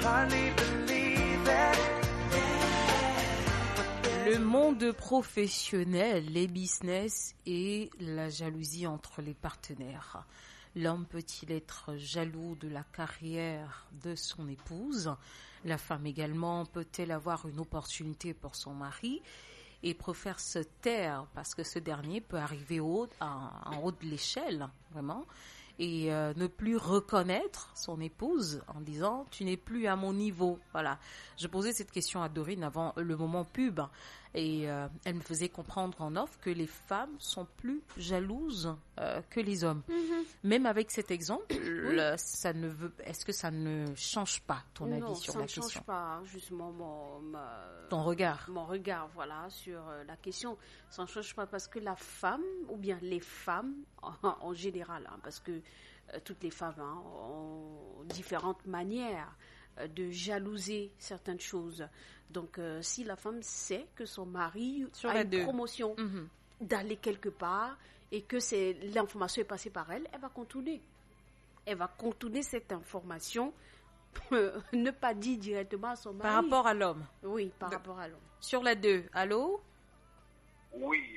Le monde professionnel, les business et la jalousie entre les partenaires. L'homme peut-il être jaloux de la carrière de son épouse? La femme également peut-elle avoir une opportunité pour son mari et préfère se taire parce que ce dernier peut arriver en haut de l'échelle, vraiment, et ne plus reconnaître son épouse en disant « tu n'es plus à mon niveau ». Voilà. Je posais cette question à Dorine avant le moment pub et elle me faisait comprendre en off que les femmes sont plus jalouses que les hommes. Mm-hmm. Même avec cet exemple, oui. Est-ce que ça ne change pas ton avis sur la question? Non, ça ne change pas, justement, ton regard. Mon regard, voilà, sur la question. Ça ne change pas parce que la femme, ou bien les femmes, en général, parce que toutes les femmes ont différentes manières de jalouser certaines choses. Donc, si la femme sait que son mari a une promotion, d'aller quelque part et que l'information est passée par elle, elle va contourner. Elle va contourner cette information, ne pas dire directement à son mari. Par rapport à l'homme? Oui, par rapport à l'homme. Sur la 2, allô? Oui,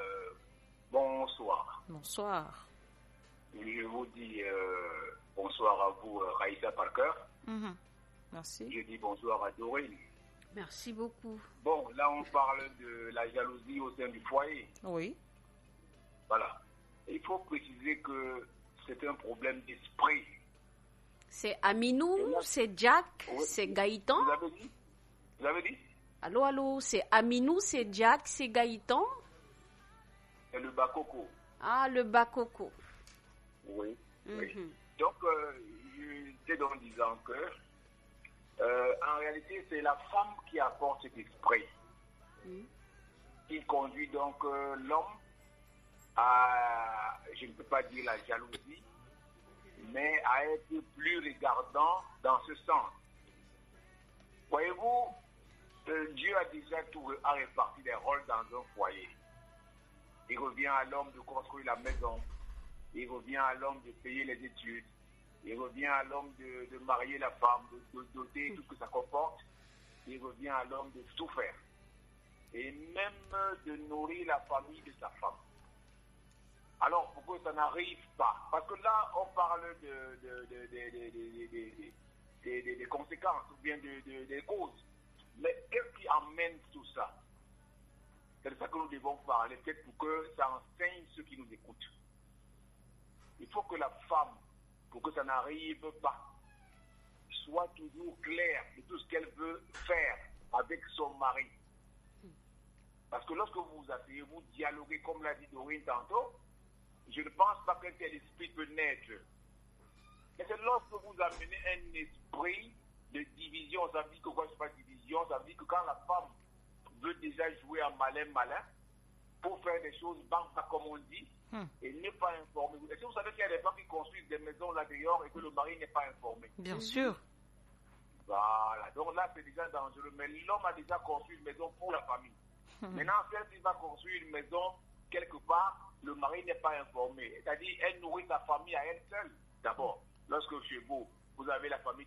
bonsoir. Bonsoir. Je vous dis bonsoir à vous, Raïssa Parker. Merci. Je dis bonsoir à Dorine. Merci beaucoup. Bon, là on parle de la jalousie au sein du foyer. Oui. Voilà. Il faut préciser que c'est un problème d'esprit. C'est Aminou, c'est Jack, oui. C'est Gaëtan. Vous avez dit? Allô, c'est Aminou, c'est Jack, c'est Gaëtan. Et le Bakoko. Ah, le Bakoko. Oui. Oui. Donc, j'étais en disant que, en réalité, c'est la femme qui apporte cet esprit, qui conduit donc l'homme à, je ne peux pas dire la jalousie, mais à être plus regardant dans ce sens. Voyez-vous, Dieu a déjà a réparti les rôles dans un foyer. Il revient à l'homme de construire la maison. Il revient à l'homme de payer les études. Il revient à l'homme de marier la femme, de doter tout ce que ça comporte. Il revient à l'homme de tout faire. Et même de nourrir la famille de sa femme. Alors, pourquoi ça n'arrive pas? Parce que là, on parle des conséquences ou bien des causes. Mais qu'est-ce qui amène tout ça? C'est de ça que nous devons parler, peut-être pour que ça enseigne ceux qui nous écoutent. Il faut que la femme, pour que ça n'arrive pas, soit toujours claire de tout ce qu'elle veut faire avec son mari. Parce que lorsque vous vous asseyez, vous dialoguez, comme l'a dit Dorine tantôt, je ne pense pas qu'un tel esprit peut naître. Mais c'est lorsque vous amenez un esprit de division, ça veut dire que quoi, c'est pas division, ça veut dire que quand la femme veut déjà jouer en malin, pour faire des choses banques, comme on dit, et n'est pas informée. Est-ce que vous savez qu'il y a des femmes qui construisent des maisons là dehors et que le mari n'est pas informé? Bien sûr. Voilà, donc là c'est déjà dangereux. Mais l'homme a déjà construit une maison pour la famille. Maintenant, s'il va construire une maison quelque part, le mari n'est pas informé. C'est-à-dire, elle nourrit sa famille à elle seule. D'abord, lorsque chez vous, vous avez la famille